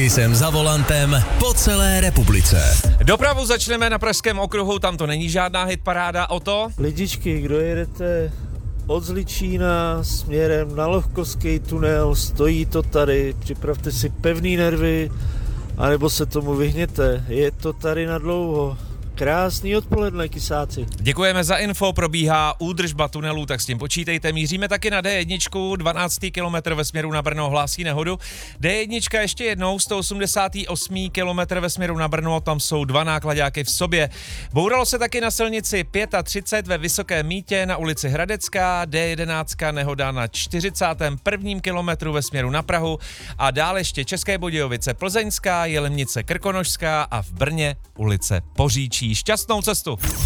Taky jsem za volantem po celé republice. Dopravu začneme na Pražském okruhu, tam to není žádná hitparáda, o to. Lidičky, kdo jedete od Zličína směrem na Lohkovský tunel, stojí to tady, připravte si pevný nervy, anebo se tomu vyhněte, je to tady na dlouho. Krásný odpoledne, kysáci. Děkujeme za info, probíhá údržba tunelů, tak s tím počítejte. Míříme taky na D1, 12. kilometr ve směru na Brno hlásí nehodu. D1 ještě jednou, 188. kilometr ve směru na Brno, tam jsou dva nákladáky v sobě. Bouralo se taky na silnici 35 ve Vysokém Mýtě na ulici Hradecká, D11 nehoda na 41. kilometru ve směru na Prahu a dál ještě České Budějovice Plzeňská, Jelemnice Krkonošská a v Brně ulice Poříčí. Šťastnou cestu!